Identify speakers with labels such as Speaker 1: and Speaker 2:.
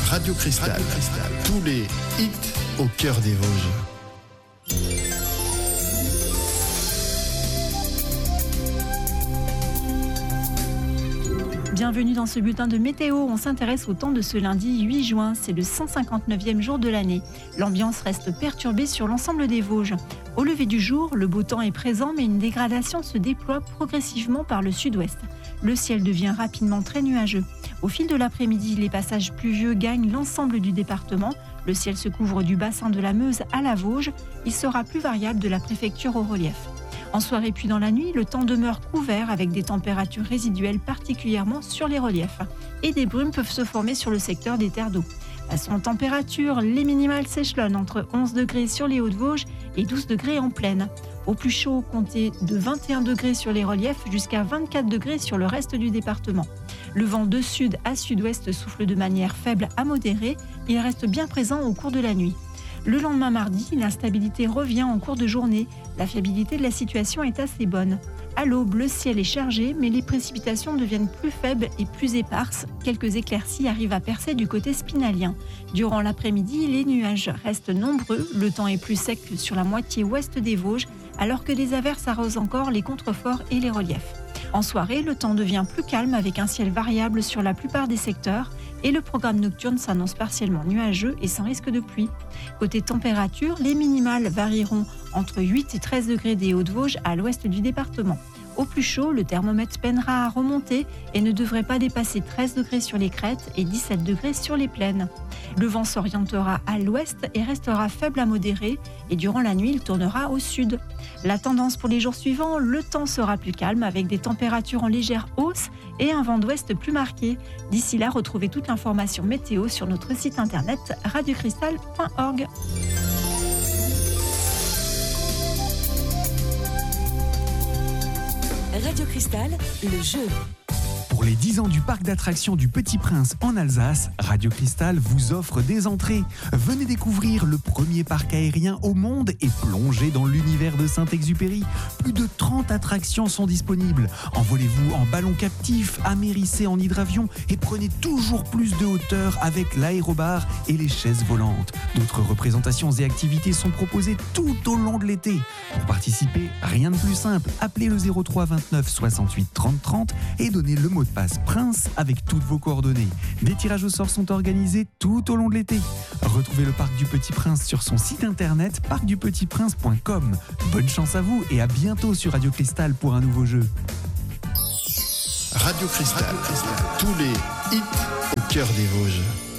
Speaker 1: Radio Cristal. Tous les hits au cœur des Vosges.
Speaker 2: Bienvenue dans ce bulletin de météo. On s'intéresse au temps de ce lundi 8 juin. C'est le 159e jour de l'année. L'ambiance reste perturbée sur l'ensemble des Vosges. Au lever du jour, le beau temps est présent, mais une dégradation se déploie progressivement par le sud-ouest. Le ciel devient rapidement très nuageux. Au fil de l'après-midi, les passages pluvieux gagnent l'ensemble du département. Le ciel se couvre du bassin de la Meuse à la Vosges. Il sera plus variable de la préfecture au relief. En soirée puis dans la nuit, le temps demeure couvert avec des températures résiduelles particulièrement sur les reliefs. Et des brumes peuvent se former sur le secteur des terres d'eau. Passons en température, les minimales s'échelonnent entre 11 degrés sur les Hauts-de-Vosges et 12 degrés en plaine. Au plus chaud, comptez de 21 degrés sur les reliefs jusqu'à 24 degrés sur le reste du département. Le vent de sud à sud-ouest souffle de manière faible à modérée. Il reste bien présent au cours de la nuit. Le lendemain mardi, l'instabilité revient en cours de journée. La fiabilité de la situation est assez bonne. À l'aube, le ciel est chargé, mais les précipitations deviennent plus faibles et plus éparses. Quelques éclaircies arrivent à percer du côté spinalien. Durant l'après-midi, les nuages restent nombreux. Le temps est plus sec sur la moitié ouest des Vosges, alors que des averses arrosent encore les contreforts et les reliefs. En soirée, le temps devient plus calme avec un ciel variable sur la plupart des secteurs et le programme nocturne s'annonce partiellement nuageux et sans risque de pluie. Côté température, les minimales varieront entre 8 et 13 degrés des Hauts-de-Vosges à l'ouest du département. Au plus chaud, le thermomètre peinera à remonter et ne devrait pas dépasser 13 degrés sur les crêtes et 17 degrés sur les plaines. Le vent s'orientera à l'ouest et restera faible à modéré et durant la nuit, il tournera au sud. La tendance pour les jours suivants, le temps sera plus calme avec des températures en légère hausse et un vent d'ouest plus marqué. D'ici là, retrouvez toute l'information météo sur notre site internet radiocristal.org.
Speaker 3: Radio Cristal, le jeu.
Speaker 4: Pour les 10 ans du parc d'attractions du Petit Prince en Alsace, Radio Cristal vous offre des entrées. Venez découvrir le premier parc aérien au monde et plonger dans l'univers de Saint-Exupéry. Plus de 30 attractions sont disponibles. Envolez-vous en ballon captif, amérissez en hydravion et prenez toujours plus de hauteur avec l'aérobar et les chaises volantes. D'autres représentations et activités sont proposées tout au long de l'été. Pour participer, rien de plus simple. Appelez le 03 29 68 30 30 et donnez le mot de passe Prince avec toutes vos coordonnées. Des tirages au sort sont organisés tout au long de l'été. Retrouvez le Parc du Petit Prince sur son site internet parcdupetitprince.com. Bonne chance à vous et à bientôt sur Radio Cristal pour un nouveau jeu.
Speaker 1: Radio Cristal. Tous les hits au cœur des Vosges.